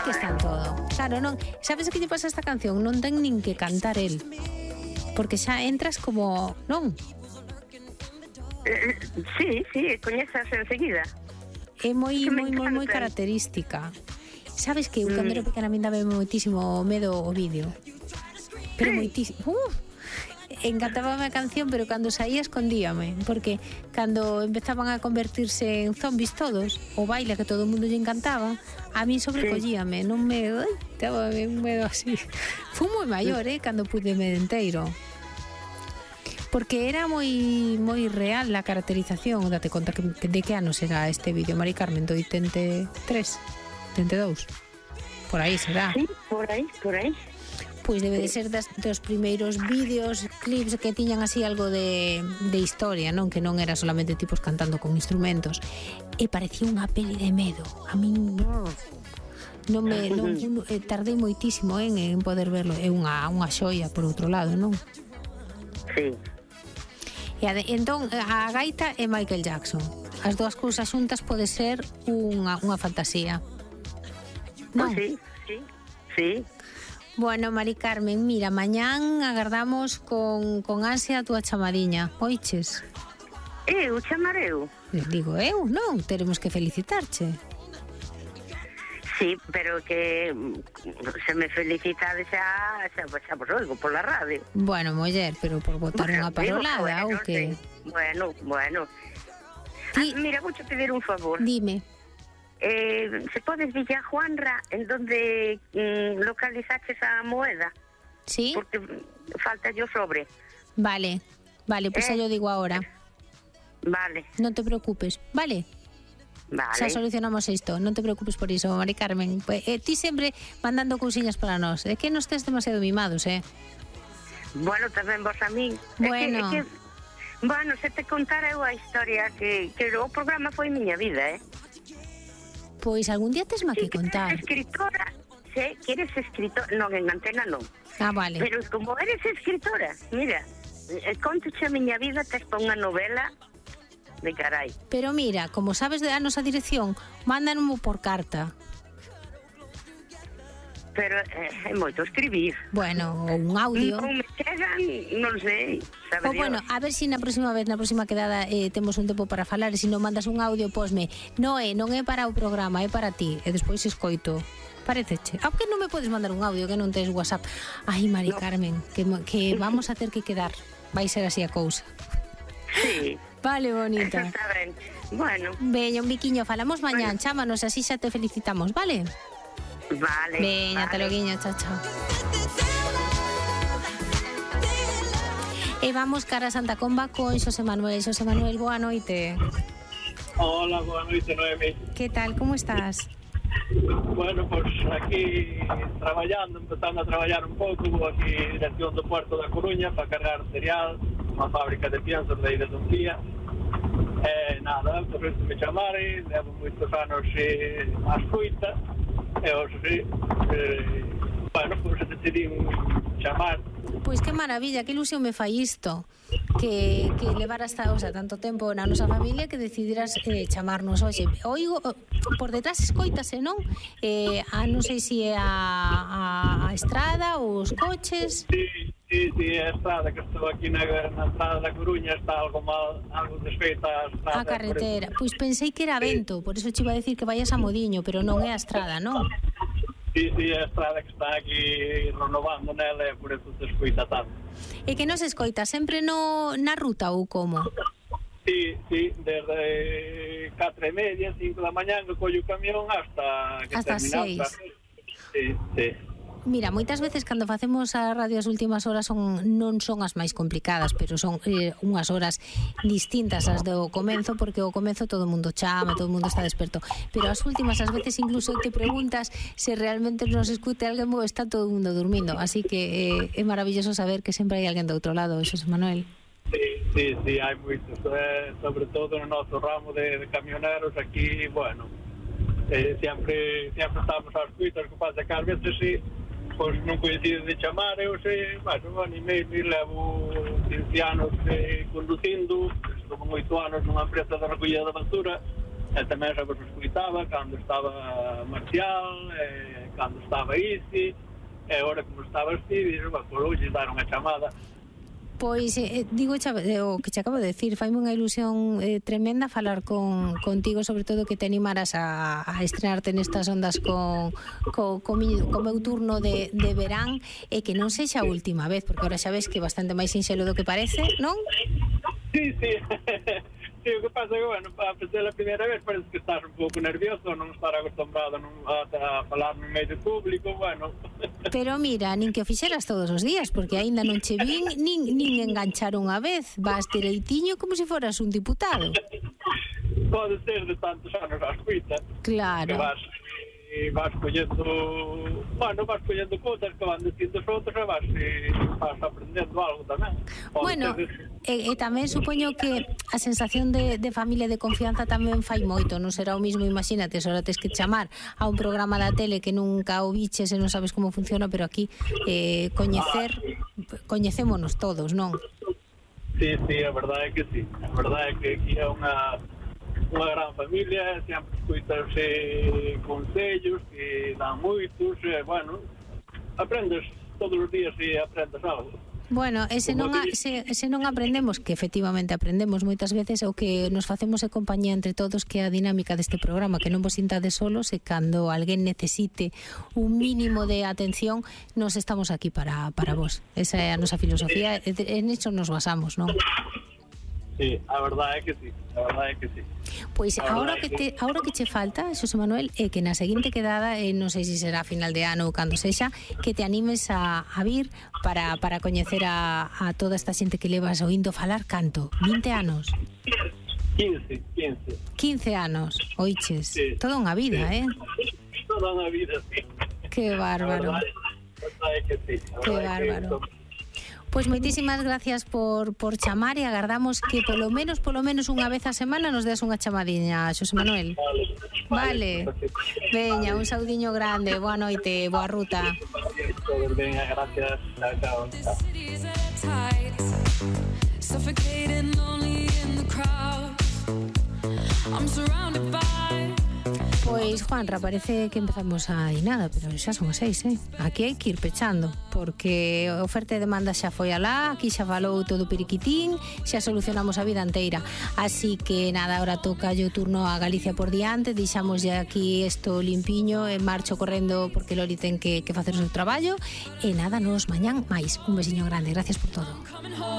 que está en todo. Claro, non, sabes que lle pasa a esta canción? Non ten nin que cantar el. Porque xa entras como, non? Sí, coñezas enseguida. É moi característica. Sabes que eu cando era pequena me daba moitísimo medo o vídeo. Pero moitísimo. Encantábame a canción, pero cando saía escondíame, porque cando empezaban a convertirse en zombies todos, o baile que todo o mundo lle encantaba, a mí sobrecollíame, non me... Estaba un medo así. Fui moi maior, cando pude me enteiro. Porque era moi real a caracterización. Date conta que de que ano será este vídeo, Mari Carmen, do 83, 82. Por aí será. Sí, por aí. Pois debe de ser dos primeiros vídeos, clips que tiñan así algo de historia, non? Que non era solamente tipos cantando con instrumentos. E parecía unha peli de medo. A min tardei moitísimo en poder verlo. É unha xoia por outro lado, non? Sí. E entón a gaita é Michael Jackson. As dúas cousas xuntas pode ser unha fantasía. Non? Sí. Bueno, Mari Carmen, mira, mañán agardamos con ansia a túa chamadiña, oiches? Eu chamareu? Digo eu, non, teremos que felicitarche. Sí, pero que se me felicitade xa vos oigo pola radio. Bueno, muller, pero por botar unha parolada ou que? Bueno. Mira, vou te pedir un favor. Dime. Se podes dicir a Juanra en donde localizaches a moeda. Sí. Porque falta yo sobre. Vale, pues xa yo digo ahora. Vale. Non te preocupes, vale. Xa solucionamos isto, non te preocupes por iso, Mari Carmen. Ti sempre mandando cousiñas para nós. É que nos tes demasiado mimados, Bueno, tamén vos a min. Bueno. Bueno, se te contara eu a historia que o programa foi miña vida, Pois algún día tesma que contar. Que eres escritora, non, en antena non. Ah, vale. Pero como eres escritora, mira, contoche a miña vida, tes pa unha novela de carai. Pero mira, como sabes de a nosa dirección, mándanos por carta. Pero é moito escribir. Bueno, un audio. Non me chegan, non sei, sabe Dios. Bueno, a ver se na próxima quedada temos un tempo para falar, e se non mandas un audio, posme, non é para o programa, é para ti, e despois escoito. Pareceche? Aunque non me podes mandar un audio que non tes WhatsApp. Ai, Mari Carmen, que vamos a ter que quedar. Vai ser así a cousa. Sí. Vale, bonita. Eso está ben. Bueno. Veña, un biquiño, falamos mañán, chámanos, así xa te felicitamos, vale? Vale. Veña, te lo guiño, chao. E vamos cara a Santa Comba con Xosé Manuel. Xosé Manuel, boa noite. Hola, boa noite, Noemi. Que tal, como estás? Bueno, pues aquí empezando a traballar un pouco. Vou aquí dirección do Puerto da Coruña para cargar cereal, unha fábrica de piensos de aí de Duncía. Nada, por isto me chamare, levo moitos anos a escuita, e hoxe, bueno, pues decidí chamar. Pois que maravilla, que ilusión me fai isto, que levaras tanto tempo na nosa familia que decidiras chamarnos hoxe. Oigo, por detrás escoítase, non? Non sei se é a estrada ou os coches. Sí, a estrada, que estou aquí na estrada da Coruña, está algo desfeita a estrada. A carretera, pois pensei que era vento, por eso che iba a decir que vayas a Modiño, pero non é a estrada, non? Sí, a estrada que está aquí renovando nela, por eso se escoita tanto. E que non se escoita sempre na ruta ou como? Sí, desde 4:30, 5 da mañá que collo o camión hasta 6. Sí. Mira, moitas veces cando facemos a radio as últimas horas non son as máis complicadas, pero son unhas horas distintas ás do comenzo, porque o comenzo todo o mundo chama, todo o mundo está desperto, pero as últimas ás veces incluso te preguntas se realmente nos escute alguén ou está todo o mundo dormindo, así que é maravilloso saber que sempre hai alguén do outro lado, Xosé Manuel. Sí, hai moitos, sobre todo no noso ramo de camioneros aquí, bueno, sempre estamos ás cuitas, que pasa que ás veces sí, pois non coincide de chamar, eu sei, bueno, animei, levo 15 anos conducindo, estou 8 anos nunha empresa de recollida de basura, e tamén se vos escuitaba cando estaba Marcial, cando estaba Isi, e agora como estaba así, dixo, por hoxe dar unha chamada. Pois, digo o que te acabo de decir, faime unha ilusión tremenda falar contigo, sobre todo que te animaras a estrenarte nestas ondas co meu turno de verán, e que non sexa a última vez, porque ahora xa ves que é bastante máis sinxelo do que parece, non? Sí. Sí, o que pasa é que, bueno, para ser a primeira vez parece que estás un pouco nervioso, non estar acostumbrado a falar no medio público, bueno. Pero mira, nin que o fixeras todos os días, porque aínda non che vin nin enganchar unha vez. Vas direitiño como se foras un diputado. Pode ser de tantos anos a escuita. Claro. Que vas collendo cousas que van dicindo os outros, e vas aprendendo algo tamén. Bueno, e tamén supoño que a sensación de familia, de confianza tamén fai moito. Non será o mismo, imagínate, se ahora tes que chamar a un programa da tele que nunca o viches e non sabes como funciona, pero aquí coñecémonos todos, non? Sí, a verdade é que sí. A verdade é que aquí é unha gran familia, sempre escuitarse consellos que dan moitos, bueno, aprendes todos os días e aprendes algo. Bueno, se non aprendemos, que efectivamente aprendemos moitas veces, o que nos facemos é compañía entre todos, que é a dinámica deste programa, que non vos sintades solos, e cando alguén necesite un mínimo de atención, nos estamos aquí para vos. Esa é a nosa filosofía, en iso nos basamos, non? Sí, a verdade é que sí, Pois agora que che falta, Xosé Manuel, é que na seguinte quedada, non sei se será a final de ano ou cando sexa, que te animes a vir para coñecer a toda esta xente que levas oindo falar canto. 20 anos? 15 anos, oiches, sí. Toda unha vida, Toda unha vida, sí. Que bárbaro. A verdade é que sí. Que bárbaro. Pois moitísimas gracias por chamar, e agardamos que polo menos unha vez a semana nos des unha chamadiña, Xosé Manuel. Vale. Veña, un saudiño grande, boa noite, boa ruta. Veña, gracias. Chao. Pois, Juanra, parece que empezamos a nada, pero xa son as 6, Aquí hai que ir pechando, porque a oferta e demanda xa foi alá, aquí xa falou todo periquitín, xa solucionamos a vida inteira. Así que nada, ahora toca o turno a Galicia por diante, deixamos ya aquí isto limpiño, e marcho correndo porque Loli ten que facer o seu traballo, e nada, nos mañán máis. Un besiño grande, gracias por todo.